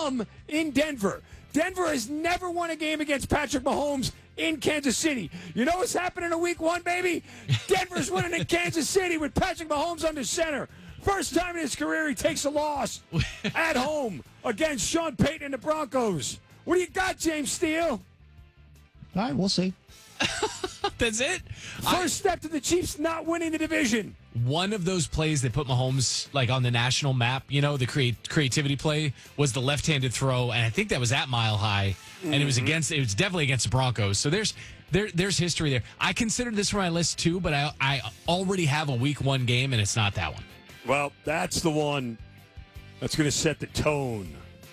come in Denver. Denver has never won a game against Patrick Mahomes in Kansas City. You know what's happening in week 1, baby? Denver's winning in Kansas City with Patrick Mahomes under center. First time in his career he takes a loss at home against Sean Payton and the Broncos. What do you got, James Steele? All right, we'll see. That's it. First step to the Chiefs not winning the division. One of those plays that put Mahomes like on the national map, you know, the creativity play was the left-handed throw, and I think that was at Mile High, and it was definitely against the Broncos. So there's history there. I considered this for my list too, but I already have a week 1 game, and it's not that one. Well, that's the one that's going to set the tone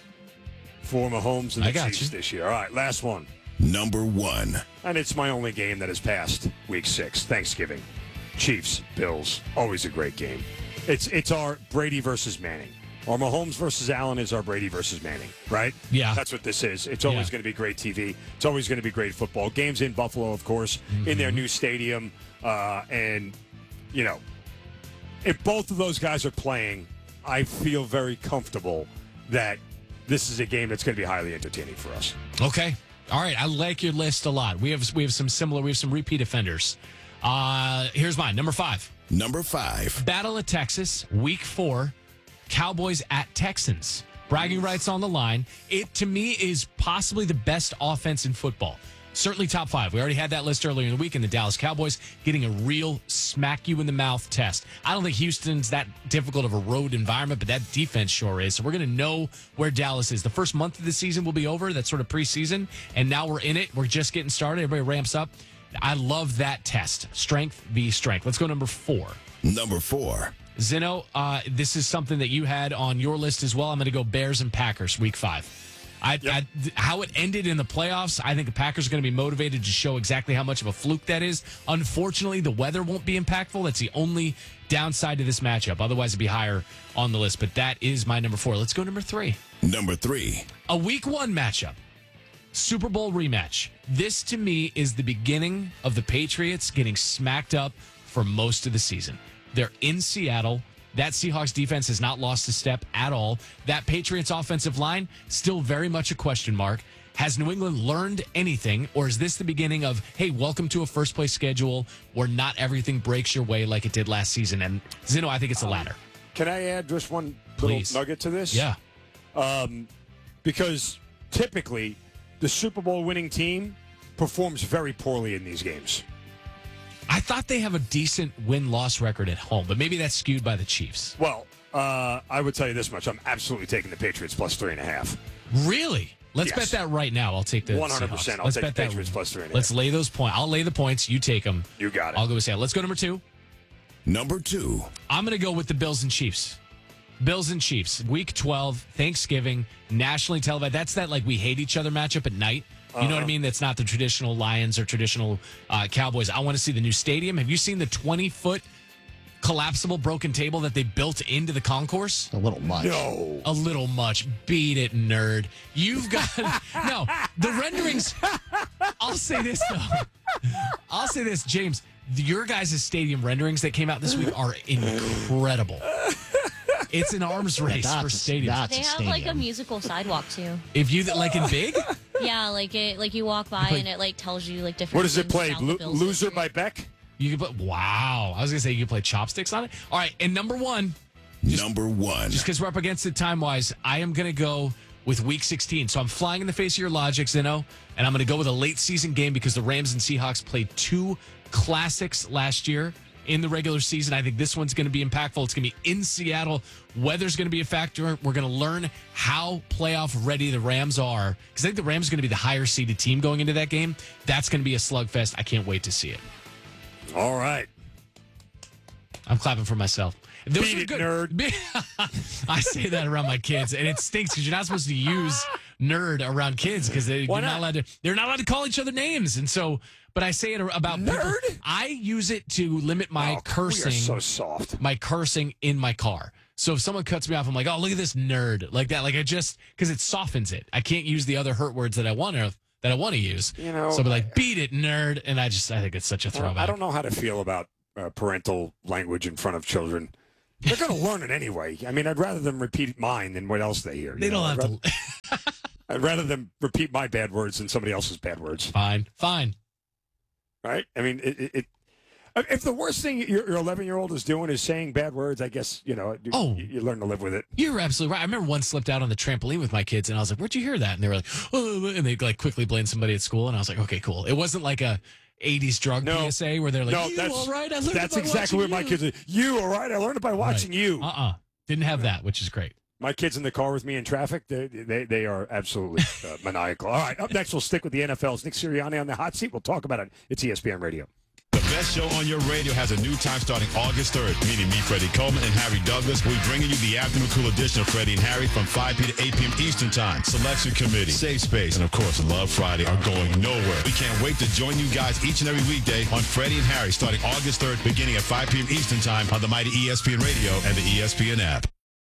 for Mahomes and the Chiefs this year. All right, last one. Number 1. And it's my only game that has passed week 6, Thanksgiving. Chiefs, Bills, always a great game. It's our Brady versus Manning. Our Mahomes versus Allen is our Brady versus Manning, right? Yeah. That's what this is. It's always going to be great TV. It's always going to be great football. Games in Buffalo, of course, in their new stadium. And, you know, if both of those guys are playing, I feel very comfortable that this is a game that's going to be highly entertaining for us. Okay. All right. I like your list a lot. We have some repeat offenders. Here's mine. Number 5. Number 5. Battle of Texas, week 4. Cowboys at Texans. Bragging rights on the line. It, to me, is possibly the best offense in football. Certainly top 5. We already had that list earlier in the week, and the Dallas Cowboys getting a real smack-you-in-the-mouth test. I don't think Houston's that difficult of a road environment, but that defense sure is. So we're going to know where Dallas is. The first month of the season will be over. That's sort of preseason, and now we're in it. We're just getting started. Everybody ramps up. I love that test. Strength v. strength. Let's go number 4. Number 4. Zeno, this is something that you had on your list as well. I'm going to go Bears and Packers, week 5. How it ended in the playoffs, I think the Packers are going to be motivated to show exactly how much of a fluke that is. Unfortunately, the weather won't be impactful. That's the only downside to this matchup. Otherwise, it'd be higher on the list. But that is my number 4. Let's go number 3. Number 3. A week 1 matchup. Super Bowl rematch. This, to me, is the beginning of the Patriots getting smacked up for most of the season. They're in Seattle. That Seahawks defense has not lost a step at all. That Patriots offensive line, still very much a question mark. Has New England learned anything, or is this the beginning of, hey, welcome to a first-place schedule where not everything breaks your way like it did last season? And, Zeno, I think it's the latter. Can I add just one little nugget to this? Yeah. Because typically the Super Bowl winning team performs very poorly in these games. I thought they have a decent win-loss record at home, but maybe that's skewed by the Chiefs. Well, I would tell you this much. I'm absolutely taking the Patriots plus 3.5. Really? Let's bet that right now. I'll take the 100%. Seahawks. I'll take the Patriots plus 3.5. Let's lay those points. I'll lay the points. You take them. You got it. I'll go with Seattle. Let's go number 2. Number 2. I'm going to go with the Bills and Chiefs. Bills and Chiefs. Week 12, Thanksgiving, nationally televised. That's that like we hate each other matchup at night. You know what I mean? That's not the traditional Lions or traditional Cowboys. I want to see the new stadium. Have you seen the 20-foot collapsible broken table that they built into the concourse? A little much. No. A little much. Beat it, nerd. You've got... No, the renderings... I'll say this, though. I'll say this, James. Your guys' stadium renderings that came out this week are incredible. It's an arms race for stadiums. They have like a musical sidewalk too. If you like in big, yeah, like you walk by and it like tells you like different. What does it play? things about the Bills Loser this by year. Beck? you can put. Wow, I was gonna say you can play chopsticks on it. All right, and number 1, Number 1. just because we're up against it time wise, I am gonna go with Week 16. So I'm flying in the face of your logic, Zeno, and I'm gonna go with a late season game because the Rams and Seahawks played 2 classics last year in the regular season. I think this one's going to be impactful. It's going to be in Seattle. Weather's going to be a factor. We're going to learn how playoff ready the Rams are because I think the Rams are going to be the higher seeded team going into that game. That's going to be a slugfest. I can't wait to see it. All right. I'm clapping for myself. Those Beat are it, good. nerd. I say that around my kids, and it stinks because you're not supposed to use nerd around kids because they're not allowed to. They're not allowed to call each other names, and so. But I say it about nerd. People. I use it to limit my cursing. We are so soft. My cursing in my car. So if someone cuts me off, I'm like, oh, look at this nerd, like that. Like I just because it softens it. I can't use the other hurt words that I want to use. You know, so I'll be like, beat it, nerd, and I think it's such a throwback. I don't know how to feel about parental language in front of children. They're going to learn it anyway. I mean, I'd rather them repeat mine than what else they hear. They don't have to. I'd rather them repeat my bad words than somebody else's bad words. Fine. Right? I mean, if the worst thing your 11-year-old is doing is saying bad words, I guess, you learn to live with it. You're absolutely right. I remember one slipped out on the trampoline with my kids, and I was like, where'd you hear that? And they were like, oh, and they like quickly blamed somebody at school, and I was like, okay, cool. It wasn't like a 80s drug PSA where they're like, all right? I learned that's exactly what my kids are. You, all right? I learned it by watching you. Didn't have that, which is great. My kids in the car with me in traffic, they are absolutely maniacal. All right, up next, we'll stick with the NFL's Nick Sirianni on the hot seat. We'll talk about it. It's ESPN Radio. The best show on your radio has a new time starting August 3rd. Meeting me, Freddie Coleman, and Harry Douglas. We're bringing you the afternoon cool edition of Freddie and Harry from 5 p. to 8 p.m. Eastern Time. Selection Committee, Safe Space, and of course, Love Friday are going nowhere. We can't wait to join you guys each and every weekday on Freddie and Harry starting August 3rd, beginning at 5 p.m. Eastern Time on the mighty ESPN Radio and the ESPN app.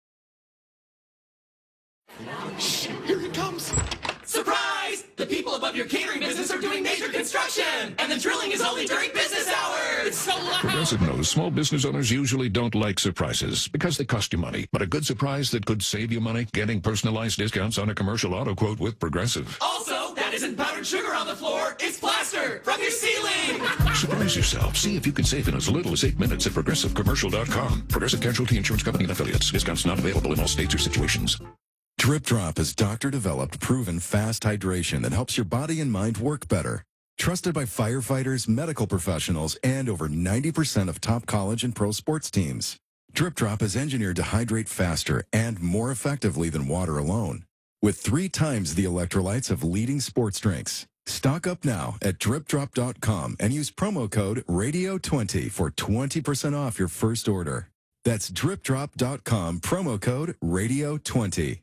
Here he comes. Surprise! The people above your catering business are doing major construction, and the drilling is only during business hours. It's so loud. Progressive knows small business owners usually don't like surprises because they cost you money. But a good surprise that could save you money, getting personalized discounts on a commercial auto quote with Progressive. Also, that isn't powdered sugar on the floor. It's plaster from your ceiling. Surprise yourself. See if you can save in as little as 8 minutes at ProgressiveCommercial.com. Progressive Casualty Insurance Company and Affiliates. Discounts not available in all states or situations. Drip Drop is doctor-developed, proven fast hydration that helps your body and mind work better. Trusted by firefighters, medical professionals, and over 90% of top college and pro sports teams. Drip Drop is engineered to hydrate faster and more effectively than water alone, with 3 times the electrolytes of leading sports drinks. Stock up now at dripdrop.com and use promo code RADIO20 for 20% off your first order. That's dripdrop.com, promo code RADIO20.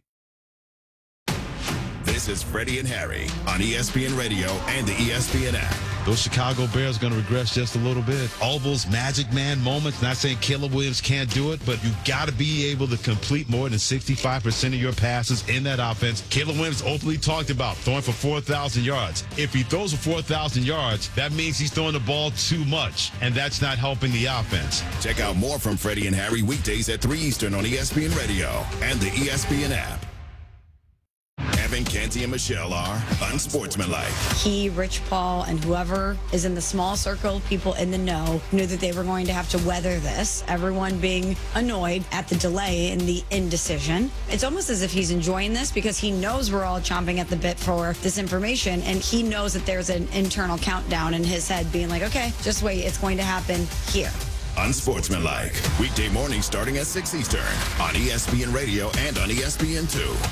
This is Freddie and Harry on ESPN Radio and the ESPN app. Those Chicago Bears are going to regress just a little bit. All those magic man moments, not saying Caleb Williams can't do it, but you got to be able to complete more than 65% of your passes in that offense. Caleb Williams openly talked about throwing for 4,000 yards. If he throws for 4,000 yards, that means he's throwing the ball too much, and that's not helping the offense. Check out more from Freddie and Harry weekdays at 3 Eastern on ESPN Radio and the ESPN app. Evan, Canty, and Michelle are unsportsmanlike. He, Rich Paul, and whoever is in the small circle of people in the know knew that they were going to have to weather this. Everyone being annoyed at the delay and the indecision. It's almost as if he's enjoying this because he knows we're all chomping at the bit for this information, and he knows that there's an internal countdown in his head being like, okay, just wait, it's going to happen here. Unsportsmanlike. Weekday mornings starting at 6 Eastern on ESPN Radio and on ESPN2.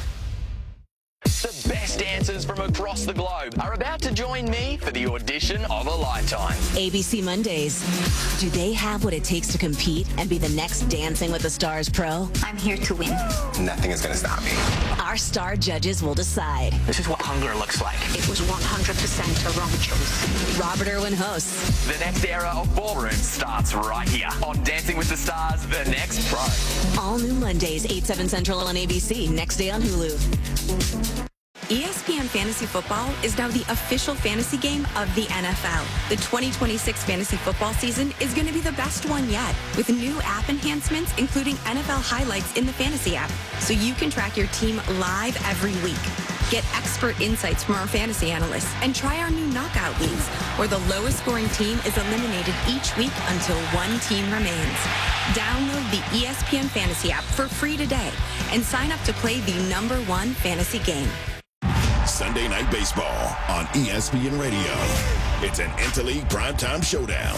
The best dancers from across the globe are about to join me for the audition of a lifetime. ABC Mondays. Do they have what it takes to compete and be the next Dancing with the Stars pro? I'm here to win. Nothing is going to stop me. Our star judges will decide. This is what hunger looks like. It was 100% a wrong choice. Robert Irwin hosts. The next era of ballroom starts right here on Dancing with the Stars, The Next Pro. All new Mondays, 8/7 Central on ABC. Next day on Hulu. ESPN Fantasy Football is now the official fantasy game of the NFL. The 2026 fantasy football season is going to be the best one yet, with new app enhancements, including NFL highlights in the fantasy app, so you can track your team live every week. Get expert insights from our fantasy analysts and try our new knockout leagues, where the lowest scoring team is eliminated each week until one team remains. Download the ESPN Fantasy app for free today and sign up to play the #1 fantasy game. Sunday Night Baseball on ESPN Radio. It's an interleague primetime showdown.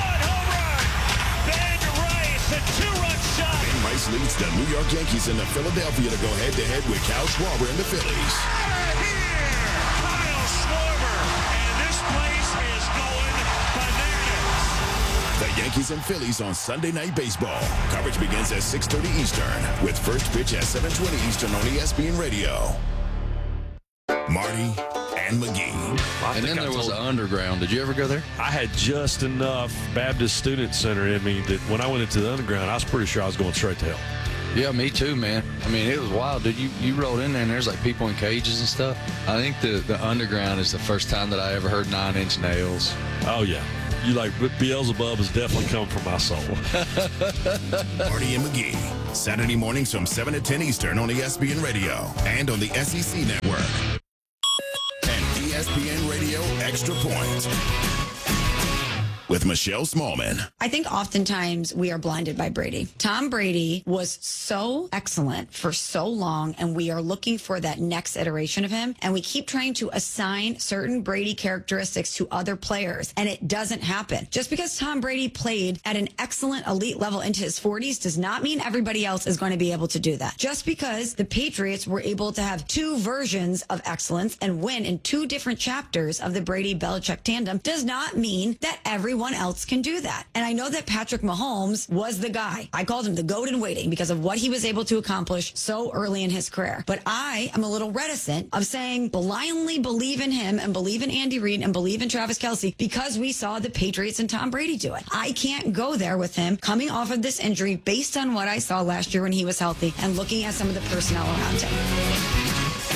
Ben Rice, a 2-run shot. Ben Rice leads the New York Yankees into Philadelphia to go head-to-head with Kyle Schwarber and the Phillies. Out of here, Kyle Schwarber, and this place is going bananas. The Yankees and Phillies on Sunday Night Baseball. Coverage begins at 6:30 Eastern with first pitch at 7:20 Eastern on ESPN Radio. Marty and McGee. And then there was the Underground. Did you ever go there? I had just enough Baptist Student Center in me that when I went into the Underground, I was pretty sure I was going straight to hell. Yeah, me too, man. I mean, it was wild, dude. You rolled in there and there's like people in cages and stuff. I think the Underground is the first time that I ever heard 9 Inch Nails. Oh, yeah. you like Beelzebub has definitely come from my soul. Marty and McGee, Saturday mornings from 7 to 10 Eastern on ESPN Radio and on the SEC Network. And ESPN Radio Extra Point with Michelle Smallman. I think oftentimes we are blinded by Brady. Tom Brady was so excellent for so long, and we are looking for that next iteration of him. And we keep trying to assign certain Brady characteristics to other players, and it doesn't happen. Just because Tom Brady played at an excellent elite level into his 40s does not mean everybody else is going to be able to do that. Just because the Patriots were able to have two versions of excellence and win in two different chapters of the Brady-Belichick tandem does not mean that everyone else can do that. And I know that Patrick Mahomes was the guy. I called him the GOAT in waiting because of what he was able to accomplish so early in his career. But I am a little reticent of saying blindly believe in him and believe in Andy Reid and believe in Travis Kelce because we saw the Patriots and Tom Brady do it. I can't go there with him coming off of this injury based on what I saw last year when he was healthy and looking at some of the personnel around him.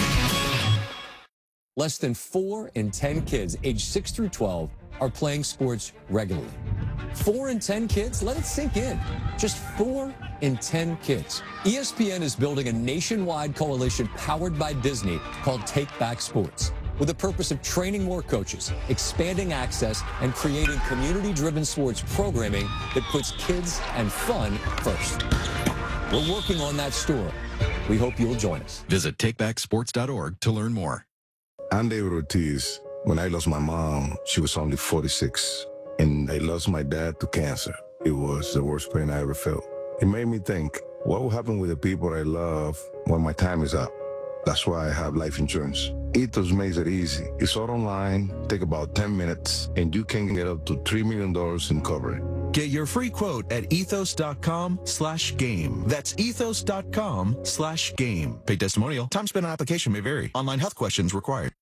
Less than 4 in 10 kids aged 6 through 12 are playing sports regularly. 4 in 10 kids? Let it sink in. Just 4 in 10 kids. ESPN is building a nationwide coalition powered by Disney called Take Back Sports, with the purpose of training more coaches, expanding access, and creating community-driven sports programming that puts kids and fun first. We're working on that story. We hope you'll join us. Visit takebacksports.org to learn more. I'm David Ortiz. When I lost my mom, she was only 46, and I lost my dad to cancer. It was the worst pain I ever felt. It made me think, what will happen with the people I love when my time is up? That's why I have life insurance. Ethos makes it easy. It's all online, take about 10 minutes, and you can get up to $3 million in coverage. Get your free quote at ethos.com/game. That's ethos.com/game. Paid testimonial. Time spent on application may vary. Online health questions required.